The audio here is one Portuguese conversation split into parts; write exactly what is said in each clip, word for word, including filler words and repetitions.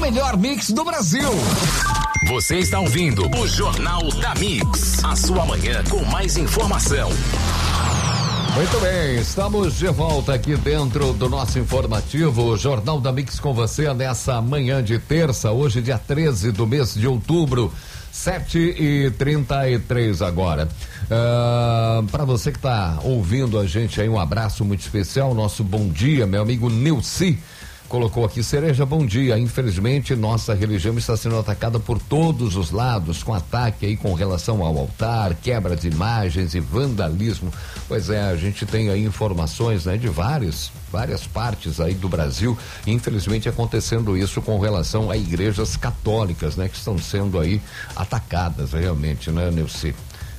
melhor mix do Brasil. Você está ouvindo o Jornal da Mix, a sua manhã com mais informação. Muito bem, estamos de volta aqui dentro do nosso informativo, o Jornal da Mix com você nessa manhã de terça, hoje dia treze do mês de outubro, sete e trinta e três agora. Uh, para você que está ouvindo a gente aí, um abraço muito especial, nosso bom dia, meu amigo Neuci. Colocou aqui, Cereja, bom dia. Infelizmente, nossa religião está sendo atacada por todos os lados, com ataque aí com relação ao altar, quebra de imagens e vandalismo. Pois é, a gente tem aí informações, né, de várias, várias partes aí do Brasil, infelizmente acontecendo isso com relação a igrejas católicas, né, que estão sendo aí atacadas realmente, né, Neuci?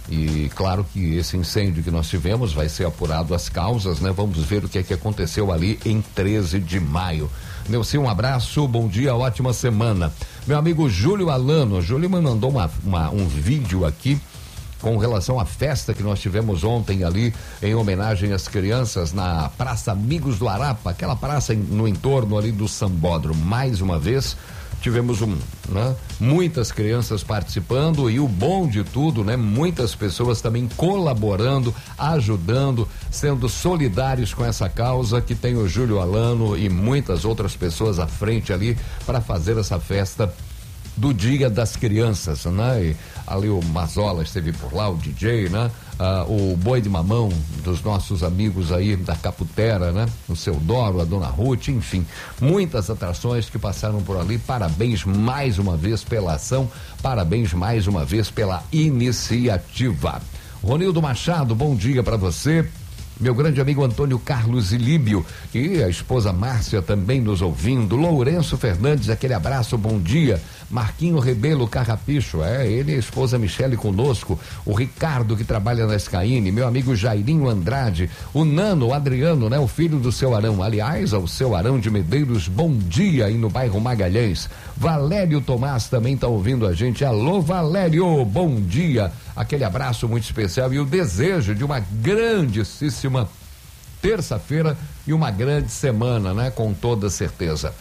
E claro que esse incêndio que nós tivemos vai ser apurado as causas, né? Vamos ver o que é que aconteceu ali em treze de maio. Neuci, um abraço, bom dia, ótima semana. Meu amigo Júlio Alano, Júlio me mandou uma, uma, um vídeo aqui com relação à festa que nós tivemos ontem ali em homenagem às crianças na Praça Amigos do Arapa, aquela praça no entorno ali do Sambódromo. Mais uma vez tivemos um, né, muitas crianças participando e o bom de tudo, né, muitas pessoas também colaborando, ajudando, sendo solidários com essa causa, que tem o Júlio Alano e muitas outras pessoas à frente ali para fazer essa festa do Dia das Crianças, né? E ali o Mazola esteve por lá, o D J, né? Ah, o Boi de Mamão dos nossos amigos aí da Caputera, né? O Seu Doro, a Dona Ruth, enfim, muitas atrações que passaram por ali. Parabéns mais uma vez pela ação, parabéns mais uma vez pela iniciativa. Ronildo Machado, bom dia para você. Meu grande amigo Antônio Carlos Ilíbio e a esposa Márcia também nos ouvindo. Lourenço Fernandes, aquele abraço, bom dia. Marquinho Rebelo Carrapicho, é, ele e a esposa Michele conosco. O Ricardo, que trabalha na Scaine, meu amigo Jairinho Andrade, o Nano, o Adriano, né, o filho do seu Arão. Aliás, ao seu Arão de Medeiros, bom dia aí no bairro Magalhães. Valério Tomás também tá ouvindo a gente. Alô, Valério, bom dia. Aquele abraço muito especial e o desejo de uma grandíssima terça-feira e uma grande semana, né? Com toda certeza.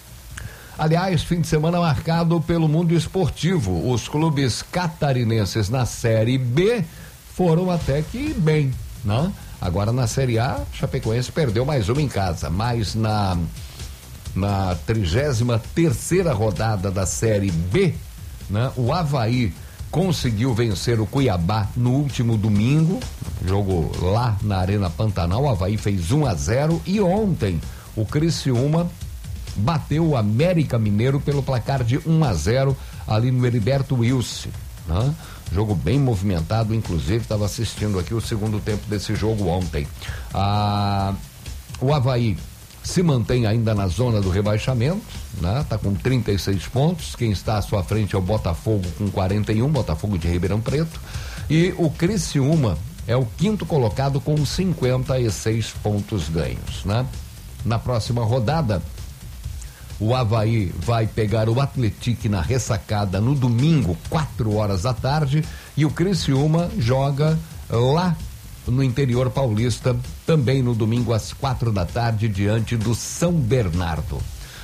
Aliás, fim de semana marcado pelo mundo esportivo. Os clubes catarinenses na Série B foram até que bem, né? Agora na Série A, Chapecoense perdeu mais uma em casa, mas na na trigésima terceira rodada da Série B, né? O Avaí conseguiu vencer o Cuiabá no último domingo, jogo lá na Arena Pantanal. O Avaí fez um a zero e ontem o Criciúma bateu o América Mineiro pelo placar de um a zero ali no Heriberto Wilson, né? Jogo bem movimentado, inclusive estava assistindo aqui o segundo tempo desse jogo ontem. Ah, o Avaí se mantém ainda na zona do rebaixamento, né? Tá com trinta e seis pontos. Quem está à sua frente é o Botafogo com quarenta e um, Botafogo de Ribeirão Preto, e o Criciúma é o quinto colocado com cinquenta e seis pontos ganhos, né? Na próxima rodada, o Avaí vai pegar o Atlético na Ressacada no domingo, quatro horas da tarde, e o Criciúma joga lá no interior paulista, também no domingo às quatro da tarde, diante do São Bernardo.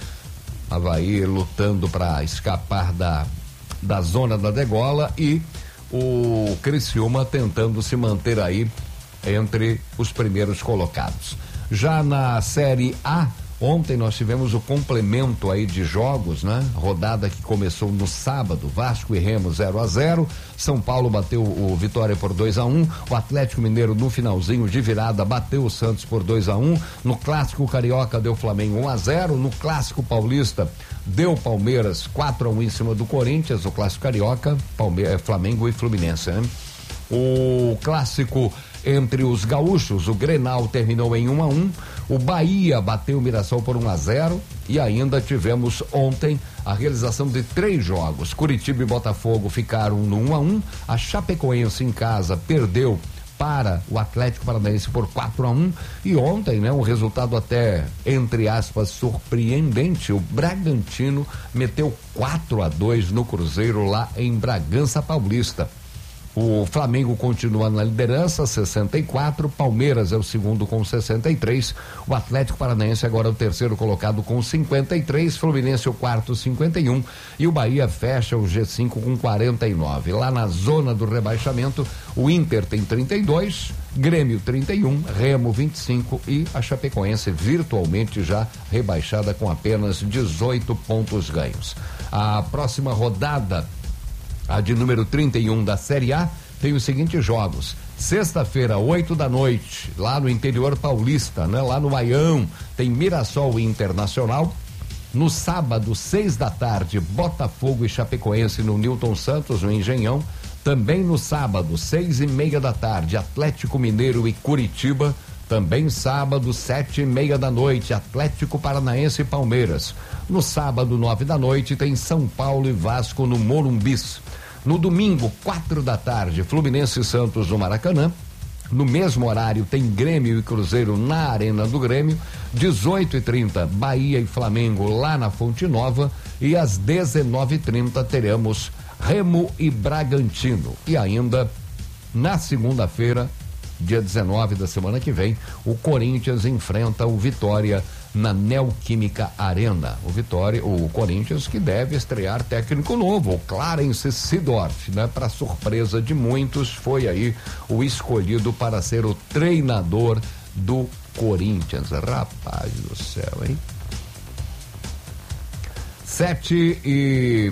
Avaí lutando para escapar da, da zona da degola e o Criciúma tentando se manter aí entre os primeiros colocados. Já na Série A, ontem nós tivemos o complemento aí de jogos, né? Rodada que começou no sábado, Vasco e Remo zero a zero, São Paulo bateu o Vitória por dois a um, o Atlético Mineiro no finalzinho de virada bateu o Santos por dois a um, no Clássico Carioca deu Flamengo um a zero, no Clássico Paulista deu Palmeiras quatro a um em cima do Corinthians, o Clássico Carioca, Palmeiras, Flamengo e Fluminense, né? O Clássico entre os gaúchos, o Grenal terminou em um a um, o Bahia bateu o Mirassol por um a zero e ainda tivemos ontem a realização de três jogos. Curitiba e Botafogo ficaram no um a um, a Chapecoense em casa perdeu para o Atlético Paranaense por quatro a um e ontem, né, um resultado até entre aspas surpreendente, o Bragantino meteu quatro a dois no Cruzeiro lá em Bragança Paulista. O Flamengo continua na liderança, sessenta e quatro, Palmeiras é o segundo com sessenta e três, o Atlético Paranaense agora é o terceiro colocado com cinquenta e três, Fluminense o quarto, cinquenta e um, e o Bahia fecha o G cinco com quarenta e nove. Lá na zona do rebaixamento, o Inter tem trinta e dois, Grêmio trinta e um, Remo vinte e cinco e a Chapecoense virtualmente já rebaixada com apenas dezoito pontos ganhos. A próxima rodada, a de número trinta e um da Série A, tem os seguintes jogos. Sexta-feira, oito da noite, lá no interior paulista, né? Lá no Maião, tem Mirassol e Internacional. No sábado, seis da tarde, Botafogo e Chapecoense no Newton Santos, no Engenhão. Também no sábado, seis e meia da tarde, Atlético Mineiro e Curitiba. Também sábado, sete e meia da noite, Atlético Paranaense e Palmeiras. No sábado, nove da noite, tem São Paulo e Vasco no Morumbis. No domingo, quatro da tarde, Fluminense e Santos no Maracanã. No mesmo horário, tem Grêmio e Cruzeiro na Arena do Grêmio. dezoito e trinta, Bahia e Flamengo lá na Fonte Nova. E às dezenove e trinta teremos Remo e Bragantino. E ainda, na segunda-feira, dia dezenove da semana que vem, o Corinthians enfrenta o Vitória na Neoquímica Arena. O Vitória, o Corinthians que deve estrear técnico novo, o Clarence Seedorf, né? Para surpresa de muitos, foi aí o escolhido para ser o treinador do Corinthians. Rapaz do céu, hein? Sete e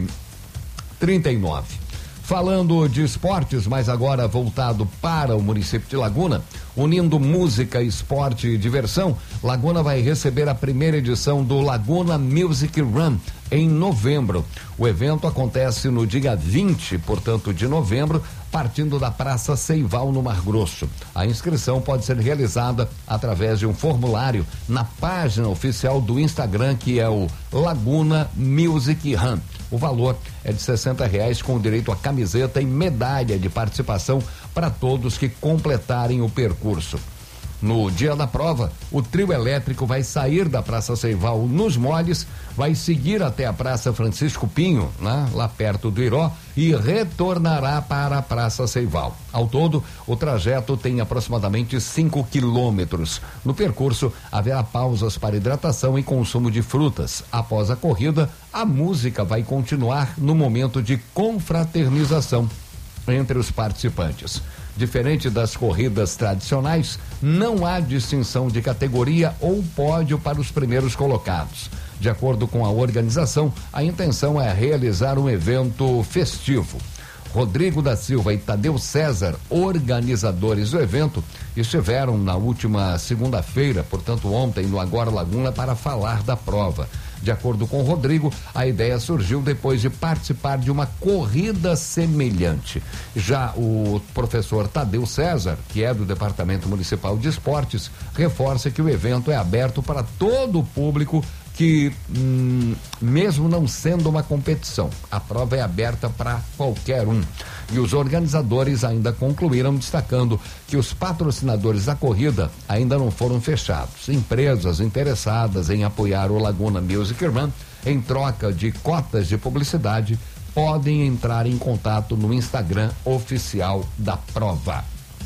trinta e nove. Falando de esportes, mas agora voltado para o município de Laguna, unindo música, esporte e diversão, Laguna vai receber a primeira edição do Laguna Music Run em novembro. O evento acontece no dia vinte, portanto, de novembro, partindo da Praça Seival, no Mar Grosso. A inscrição pode ser realizada através de um formulário na página oficial do Instagram, que é o Laguna Music Run. O valor é de sessenta reais, com direito a camiseta e medalha de participação para todos que completarem o percurso. No dia da prova, o trio elétrico vai sair da Praça Seival nos Moles, vai seguir até a Praça Francisco Pinho, né, lá perto do Iró, e retornará para a Praça Seival. Ao todo, o trajeto tem aproximadamente cinco quilômetros. No percurso, haverá pausas para hidratação e consumo de frutas. Após a corrida, a música vai continuar no momento de confraternização entre os participantes. Diferente das corridas tradicionais, não há distinção de categoria ou pódio para os primeiros colocados. De acordo com a organização, a intenção é realizar um evento festivo. Rodrigo da Silva e Tadeu César, organizadores do evento, estiveram na última segunda-feira, portanto ontem, no Agora Laguna, para falar da prova. De acordo com o Rodrigo, a ideia surgiu depois de participar de uma corrida semelhante. Já o professor Tadeu César, que é do Departamento Municipal de Esportes, reforça que o evento é aberto para todo o público que, hum, mesmo não sendo uma competição, a prova é aberta para qualquer um. E os organizadores ainda concluíram destacando que os patrocinadores da corrida ainda não foram fechados. Empresas interessadas em apoiar o Laguna Music Run em troca de cotas de publicidade podem entrar em contato no Instagram oficial da prova.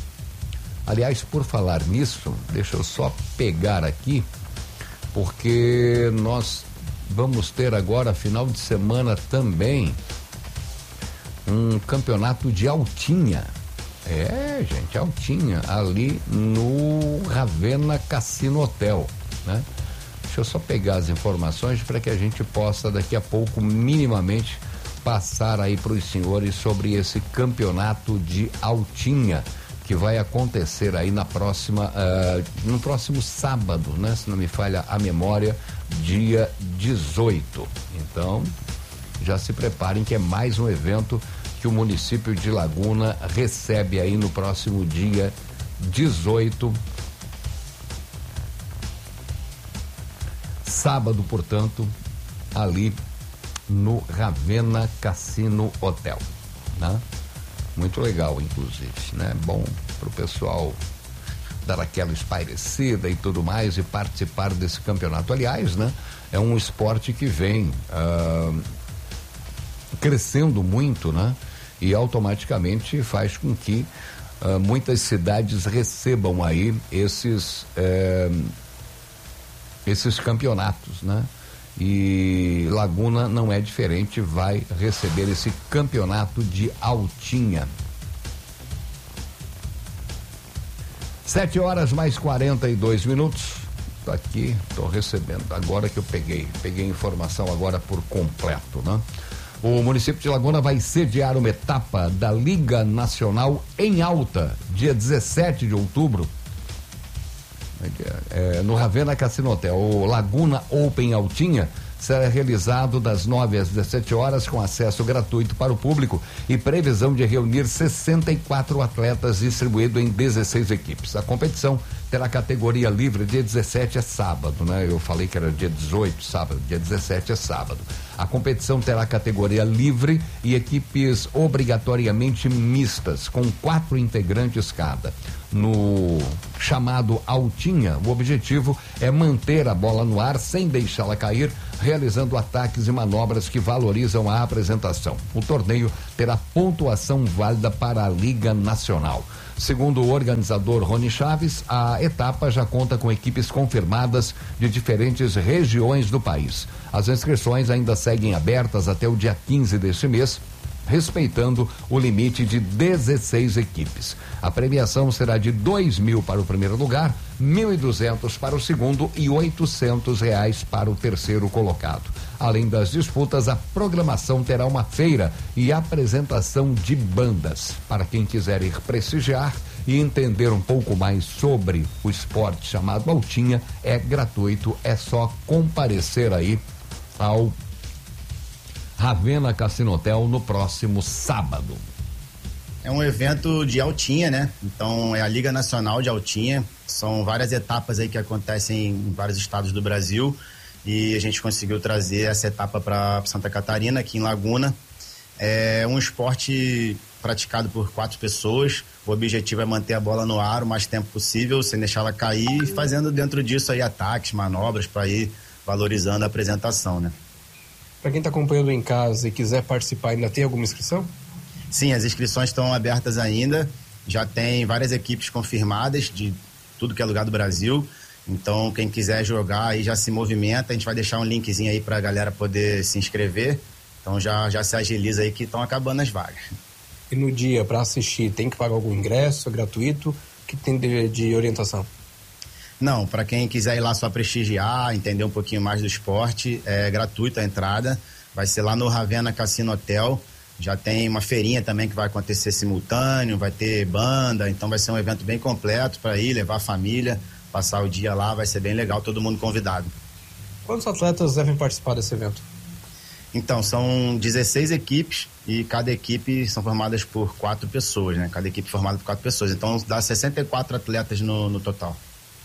Aliás, por falar nisso, deixa eu só pegar aqui, porque nós vamos ter agora, final de semana também, um campeonato de altinha. É, gente, altinha, ali no Ravenna Cassino Hotel, né? Deixa eu só pegar as informações para que a gente possa daqui a pouco minimamente passar aí para os senhores sobre esse campeonato de altinha que vai acontecer aí na próxima, uh, no próximo sábado, né? Se não me falha a memória, dia dezoito. Então, já se preparem que é mais um evento que o município de Laguna recebe aí no próximo dia dezoito. Sábado, portanto, ali no Ravenna Cassino Hotel, né? Muito legal, inclusive, né? Bom pro pessoal dar aquela espairecida e tudo mais e participar desse campeonato. Aliás, né? É um esporte que vem uh, crescendo muito, né? e automaticamente faz com que uh, muitas cidades recebam aí esses eh, esses campeonatos, né? E Laguna não é diferente, vai receber esse campeonato de Altinha. Sete horas mais quarenta e dois minutos. Tô aqui, tô recebendo. Agora que eu peguei, peguei informação agora por completo, né? O município de Laguna vai sediar uma etapa da Liga Nacional em Alta, dia dezessete de outubro. É, no Ravenna Cassino Hotel. O Laguna Open Altinha será realizado das nove às dezessete horas com acesso gratuito para o público e previsão de reunir sessenta e quatro atletas distribuído em dezesseis equipes. A competição terá categoria livre. Dia dezessete é sábado, né? Eu falei que era dia dezoito, sábado, dia dezessete é sábado. A competição terá categoria livre e equipes obrigatoriamente mistas, com quatro integrantes cada. No chamado Altinha, o objetivo é manter a bola no ar sem deixá-la cair, realizando ataques e manobras que valorizam a apresentação. O torneio terá pontuação válida para a Liga Nacional. Segundo o organizador Rony Chaves, a etapa já conta com equipes confirmadas de diferentes regiões do país. As inscrições ainda seguem abertas até o dia quinze deste mês, respeitando o limite de dezesseis equipes. A premiação será de dois mil para o primeiro lugar, mil e duzentos para o segundo e oitocentos reais para o terceiro colocado. Além das disputas, a programação terá uma feira e apresentação de bandas. Para quem quiser ir prestigiar e entender um pouco mais sobre o esporte chamado Altinha, é gratuito, é só comparecer aí ao Ravenna Cassino Hotel no próximo sábado. É um evento de Altinha, né? Então é a Liga Nacional de Altinha. São várias etapas aí que acontecem em vários estados do Brasil e a gente conseguiu trazer essa etapa para Santa Catarina, aqui em Laguna. É um esporte praticado por quatro pessoas. O objetivo é manter a bola no ar o mais tempo possível, sem deixá-la cair, e fazendo dentro disso aí ataques, manobras para ir valorizando a apresentação, né? Para quem está acompanhando em casa e quiser participar, ainda tem alguma inscrição? Sim, as inscrições estão abertas ainda. Já tem várias equipes confirmadas de tudo que é lugar do Brasil. Então, quem quiser jogar aí já se movimenta. A gente vai deixar um linkzinho aí para a galera poder se inscrever. Então, já, já se agiliza aí que estão acabando as vagas. E no dia, para assistir, tem que pagar algum ingresso? É gratuito? O que tem de, de orientação? Não, para quem quiser ir lá só prestigiar, entender um pouquinho mais do esporte, é gratuita a entrada. Vai ser lá no Ravenna Cassino Hotel. Já tem uma feirinha também que vai acontecer simultâneo, vai ter banda, então vai ser um evento bem completo para ir, levar a família, passar o dia lá, vai ser bem legal, todo mundo convidado. Quantos atletas devem participar desse evento? Então, são dezesseis equipes e cada equipe são formadas por quatro pessoas, né? Cada equipe formada por quatro pessoas, então dá sessenta e quatro atletas no, no total.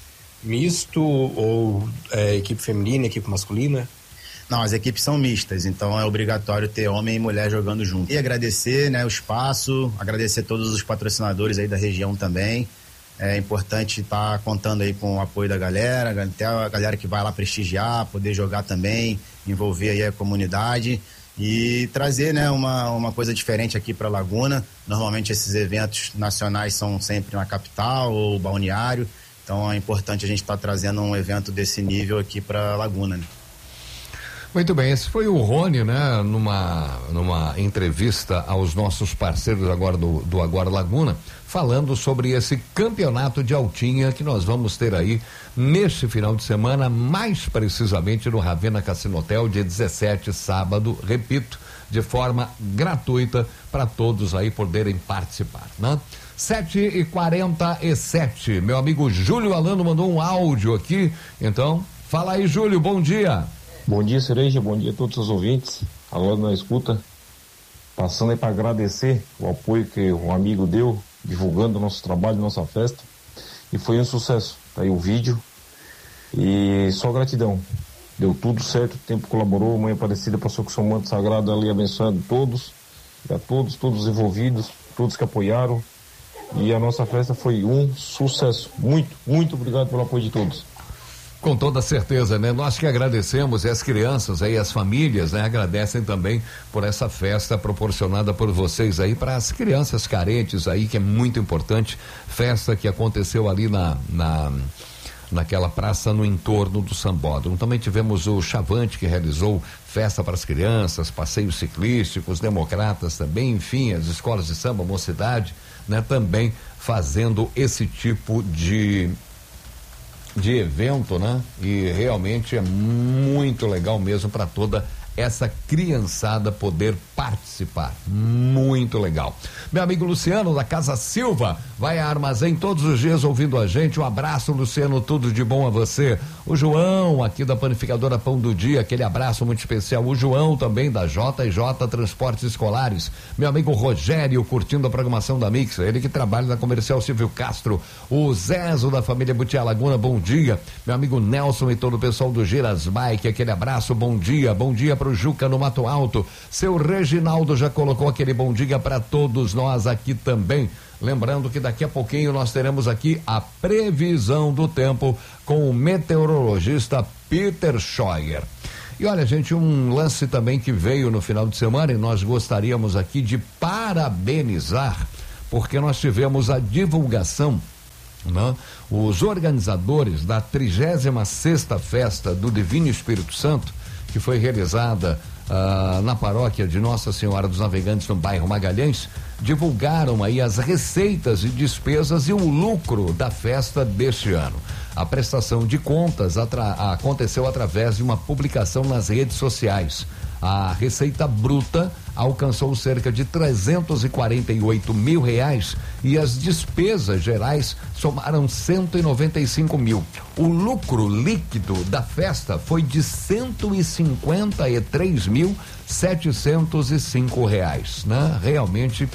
Misto ou é, equipe feminina, equipe masculina? Não, as equipes são mistas, então é obrigatório ter homem e mulher jogando junto. E agradecer, né, o espaço, agradecer todos os patrocinadores aí da região também. É importante estar tá contando aí com o apoio da galera, até a galera que vai lá prestigiar, poder jogar também, envolver aí a comunidade e trazer, né, uma, uma coisa diferente aqui para Laguna. Normalmente esses eventos nacionais são sempre na capital ou balneário, então é importante a gente estar tá trazendo um evento desse nível aqui para Laguna, né? Muito bem, esse foi o Rony, né? Numa, numa entrevista aos nossos parceiros agora do, do Agora Laguna, falando sobre esse campeonato de Altinha que nós vamos ter aí neste final de semana, mais precisamente no Ravenna Cassino Hotel, dia dezessete, sábado, repito, de forma gratuita para todos aí poderem participar, né? Sete e quarenta e sete, meu amigo Júlio Alano mandou um áudio aqui, então, fala aí, Júlio, bom dia. Bom dia, Cereja, bom dia a todos os ouvintes, alô na escuta, passando aí para agradecer o apoio que o amigo deu, divulgando o nosso trabalho, nossa festa, e foi um sucesso, tá aí o vídeo, e só gratidão, deu tudo certo, o tempo colaborou, Mãe Aparecida passou com seu manto sagrado ali abençoando todos, e a todos, todos os envolvidos, todos que apoiaram, e a nossa festa foi um sucesso, muito, muito obrigado pelo apoio de todos. Com toda certeza, né? Nós que agradecemos, e as crianças aí, as famílias, né? Agradecem também por essa festa proporcionada por vocês aí para as crianças carentes aí, que é muito importante, festa que aconteceu ali na, na naquela praça no entorno do Sambódromo. Também tivemos o Chavante, que realizou festa para as crianças, passeios ciclísticos, democratas também, enfim, as escolas de samba, mocidade, né? Também fazendo esse tipo de de evento, né? E realmente é muito legal mesmo para toda essa criançada poder participar. Muito legal. Meu amigo Luciano da Casa Silva vai a Armazém todos os dias ouvindo a gente. Um abraço, Luciano, tudo de bom a você. O João aqui da Panificadora Pão do Dia, aquele abraço muito especial. O João também da J e J Transportes Escolares. Meu amigo Rogério curtindo a programação da Mix, ele que trabalha na Comercial Silvio Castro. O Zezo da família Butia Laguna, bom dia. Meu amigo Nelson e todo o pessoal do Giras Bike, aquele abraço, bom dia. Bom dia para o Juca no Mato Alto. Seu Reginaldo já colocou aquele bom dia para todos nós aqui também. Lembrando que daqui a pouquinho nós teremos aqui a previsão do tempo com o meteorologista Peter Scheuer. E olha, gente, um lance também que veio no final de semana e nós gostaríamos aqui de parabenizar, porque nós tivemos a divulgação, né? Os organizadores da trigésima sexta festa do Divino Espírito Santo, que foi realizada ah, na paróquia de Nossa Senhora dos Navegantes, no bairro Magalhães, divulgaram aí as receitas e despesas e o lucro da festa deste ano. A prestação de contas atra- aconteceu através de uma publicação nas redes sociais. A receita bruta alcançou cerca de trezentos e quarenta e oito mil reais e as despesas gerais somaram cento e noventa e cinco mil. O lucro líquido da festa foi de cento e cinquenta e três mil setecentos e cinco reais, né? Realmente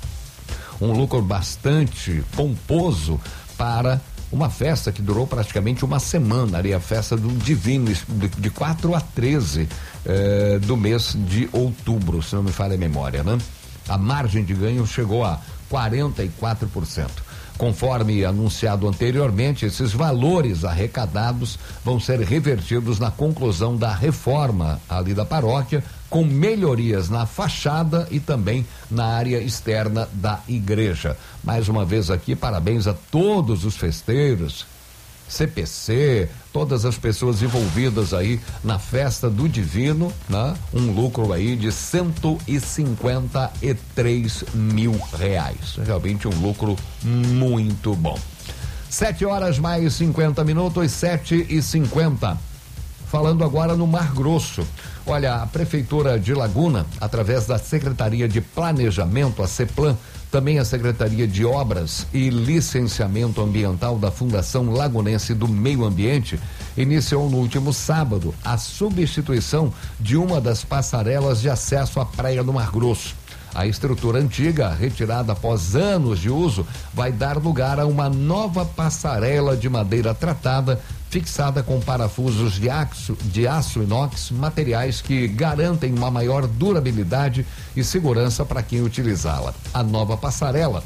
um lucro bastante pomposo para uma festa que durou praticamente uma semana, ali a festa do Divino, de, de quatro a treze eh, do mês de outubro, se não me falha a memória, né? A margem de ganho chegou a quarenta e quatro por cento. Conforme anunciado anteriormente, esses valores arrecadados vão ser revertidos na conclusão da reforma ali da paróquia, com melhorias na fachada e também na área externa da igreja. Mais uma vez aqui, parabéns a todos os festeiros, C P C, todas as pessoas envolvidas aí na festa do Divino, né? Um lucro aí de cento e cinquenta e três mil reais. Realmente um lucro muito bom. Sete horas mais cinquenta minutos, sete e cinquenta. Falando agora no Mar Grosso. Olha, a Prefeitura de Laguna, através da Secretaria de Planejamento, a CEPLAN, também a Secretaria de Obras e Licenciamento Ambiental da Fundação Lagunense do Meio Ambiente, iniciou no último sábado a substituição de uma das passarelas de acesso à Praia do Mar Grosso. A estrutura antiga, retirada após anos de uso, vai dar lugar a uma nova passarela de madeira tratada, fixada com parafusos de aço, de aço inox, materiais que garantem uma maior durabilidade e segurança para quem utilizá-la. A nova passarela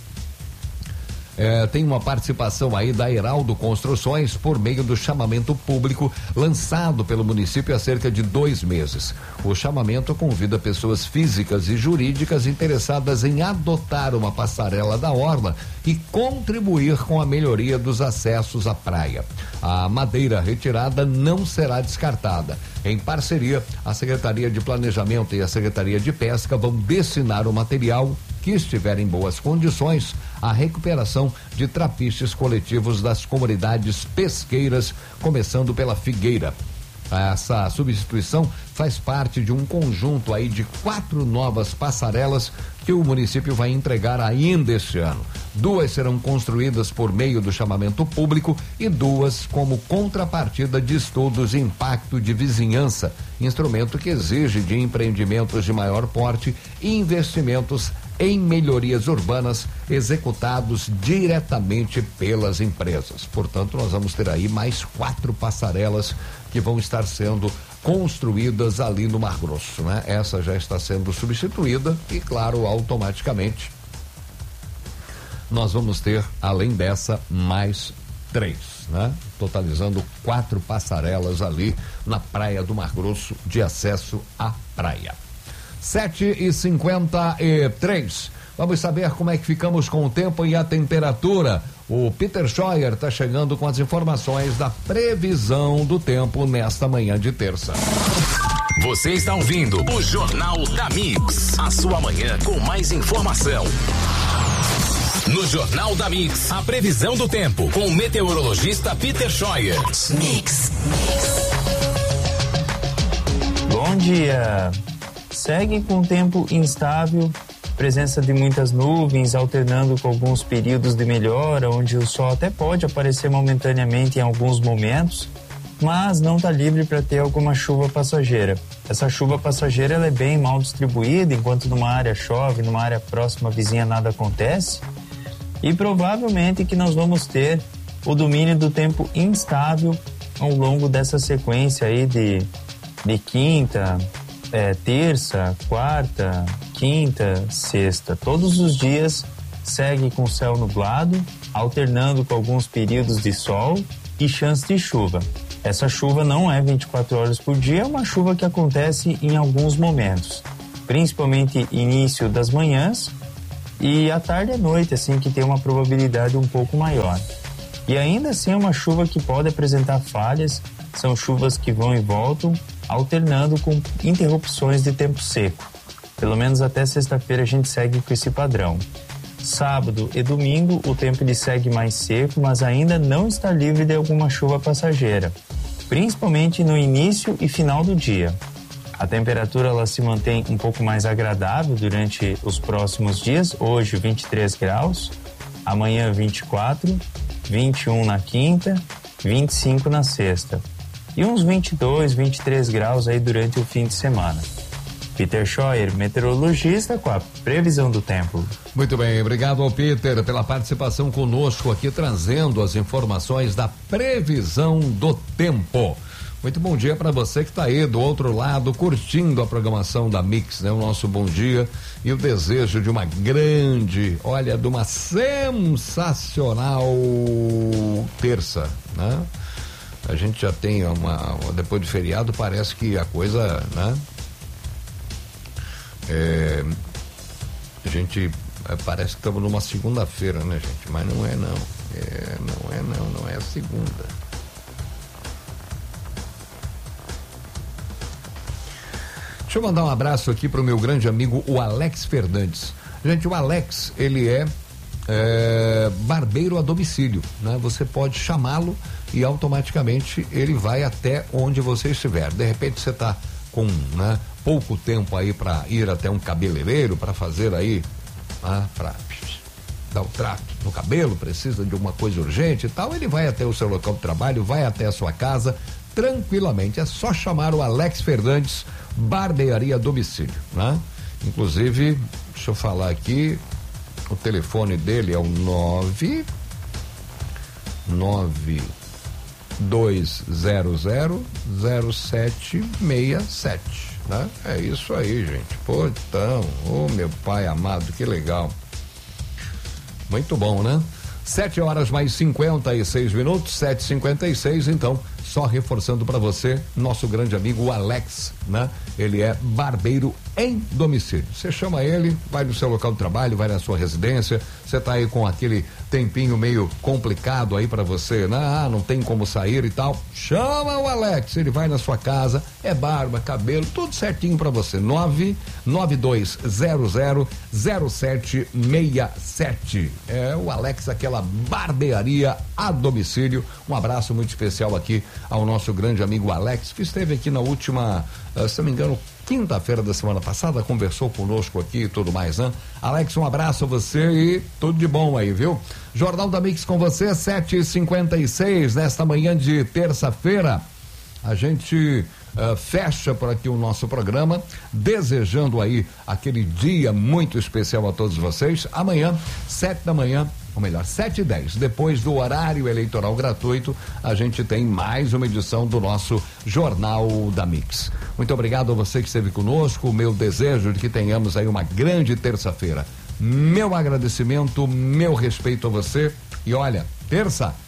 É, tem uma participação aí da Heraldo Construções por meio do chamamento público lançado pelo município há cerca de dois meses. O chamamento convida pessoas físicas e jurídicas interessadas em adotar uma passarela da orla e contribuir com a melhoria dos acessos à praia. A madeira retirada não será descartada. Em parceria, a Secretaria de Planejamento e a Secretaria de Pesca vão destinar o material que estiver em boas condições à recuperação de trapiches coletivos das comunidades pesqueiras, começando pela Figueira. Essa substituição faz parte de um conjunto aí de quatro novas passarelas que o município vai entregar ainda este ano. Duas serão construídas por meio do chamamento público e duas como contrapartida de estudos de impacto de vizinhança, instrumento que exige de empreendimentos de maior porte e investimentos em melhorias urbanas executados diretamente pelas empresas. Portanto, nós vamos ter aí mais quatro passarelas que vão estar sendo construídas ali no Mar Grosso, né? Essa já está sendo substituída e, claro, automaticamente nós vamos ter, além dessa, mais três, né? Totalizando quatro passarelas ali na Praia do Mar Grosso de acesso à praia. sete e cinquenta e três. Vamos saber como é que ficamos com o tempo e a temperatura. O Peter Scheuer está chegando com as informações da previsão do tempo nesta manhã de terça. Você está ouvindo o Jornal da Mix, a sua manhã com mais informação. No Jornal da Mix, a previsão do tempo com o meteorologista Peter Scheuer. Mix. Bom dia. Segue com tempo instável, presença de muitas nuvens, alternando com alguns períodos de melhora, onde o sol até pode aparecer momentaneamente em alguns momentos, mas não está livre para ter alguma chuva passageira. Essa chuva passageira ela é bem mal distribuída, enquanto numa área chove, numa área próxima vizinha nada acontece, e provavelmente que nós vamos ter o domínio do tempo instável ao longo dessa sequência aí de, de quinta, É, terça, quarta, quinta, sexta, todos os dias segue com céu nublado, alternando com alguns períodos de sol e chance de chuva. Essa chuva não é vinte e quatro horas por dia, é uma chuva que acontece em alguns momentos, principalmente início das manhãs e à tarde e à noite, assim que tem uma probabilidade um pouco maior. E ainda assim é uma chuva que pode apresentar falhas, são chuvas que vão e voltam, alternando com interrupções de tempo seco. Pelo menos até sexta-feira a gente segue com esse padrão. Sábado e domingo o tempo ele segue mais seco, mas ainda não está livre de alguma chuva passageira, principalmente no início e final do dia. A temperatura ela se mantém um pouco mais agradável durante os próximos dias, hoje vinte e três graus, amanhã vinte e quatro, vinte e um na quinta, vinte e cinco na sexta. E uns vinte e dois, vinte e três graus aí durante o fim de semana. Peter Scheuer, meteorologista, com a previsão do tempo. Muito bem, obrigado ao Peter pela participação conosco aqui, trazendo as informações da previsão do tempo. Muito bom dia para você que está aí do outro lado, curtindo a programação da Mix, né? O nosso bom dia e o desejo de uma grande, olha, de uma sensacional terça, né? A gente já tem uma, depois do feriado, parece que a coisa, né? É, a gente é, parece que estamos numa segunda-feira, né, gente? Mas não é não, é, não é não, não é a segunda. Deixa eu mandar um abraço aqui para o meu grande amigo, o Alex Fernandes. Gente, o Alex, ele é, é barbeiro a domicílio, né? Você pode chamá-lo e automaticamente ele vai até onde você estiver. De repente você está com, né, pouco tempo aí para ir até um cabeleireiro para fazer aí, ah, para dar o trato no cabelo, precisa de alguma coisa urgente e tal, ele vai até o seu local de trabalho, vai até a sua casa tranquilamente. É só chamar o Alex Fernandes, barbearia a domicílio, né? Inclusive, deixa eu falar aqui, o telefone dele é o nove nove dois zero zero zero sete seis sete, né? É isso aí, gente. Pô, então, ô oh, meu pai amado, que legal. Muito bom, né? Sete horas mais cinquenta e seis minutos, sete e cinquenta e seis, então, só reforçando para você, nosso grande amigo Alex, né? Ele é barbeiro em domicílio. Você chama ele, vai no seu local de trabalho, vai na sua residência, você tá aí com aquele tempinho meio complicado aí para você, né? Ah, não tem como sair e tal. Chama o Alex, ele vai na sua casa, é barba, cabelo, tudo certinho para você. nove nove dois zero zero zero sete seis sete. É o Alex, aquela barbearia a domicílio. Um abraço muito especial aqui ao nosso grande amigo Alex, que esteve aqui na última, uh, se não me engano, quinta-feira da semana passada, conversou conosco aqui e tudo mais, né? Alex, um abraço a você e tudo de bom aí, viu? Jornal da Mix com você, sete e cinquenta e seis, nesta manhã de terça-feira. A gente uh, fecha por aqui o nosso programa, desejando aí aquele dia muito especial a todos vocês. Amanhã, sete da manhã, ou melhor, sete e dez, depois do horário eleitoral gratuito, a gente tem mais uma edição do nosso Jornal da Mix. Muito obrigado a você que esteve conosco, o meu desejo de que tenhamos aí uma grande terça-feira. Meu agradecimento, meu respeito a você e olha, terça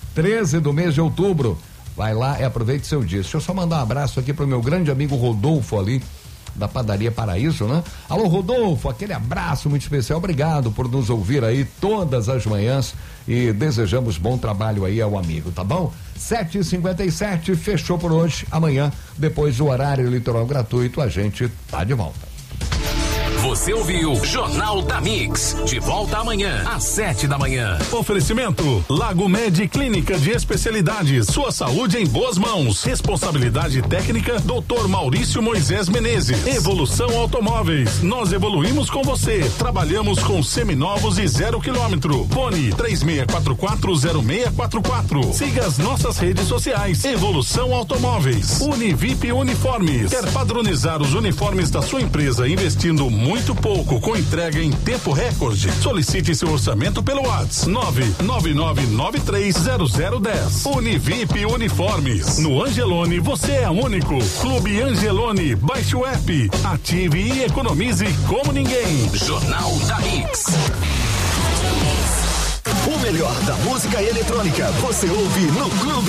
treze do mês de outubro. Vai lá e aproveite seu dia. Deixa eu só mandar um abraço aqui pro meu grande amigo Rodolfo ali, da Padaria Paraíso, né? Alô, Rodolfo, aquele abraço muito especial, obrigado por nos ouvir aí todas as manhãs e desejamos bom trabalho aí ao amigo, tá bom? sete e cinquenta e sete, fechou por hoje. Amanhã, depois do horário eleitoral gratuito, a gente tá de volta. Você ouviu Jornal da Mix, de volta amanhã às sete da manhã. Oferecimento Lago Med Clínica de Especialidades, sua saúde em boas mãos. Responsabilidade técnica doutor Maurício Moisés Menezes. Evolução Automóveis, nós evoluímos com você. Trabalhamos com seminovos e zero quilômetro. Fone três seis quatro quatro zero seis quatro quatro. Siga as nossas redes sociais. Evolução Automóveis. Univip Uniformes. Quer padronizar os uniformes da sua empresa investindo muito Muito pouco, com entrega em tempo recorde. Solicite seu orçamento pelo WhatsApp nove nove nove nove três zero zero um zero. Univip Uniformes. No Angelone você é único. Clube Angelone. Baixe o app, ative e economize como ninguém. Jornal da Mix. O melhor da música eletrônica você ouve no Clube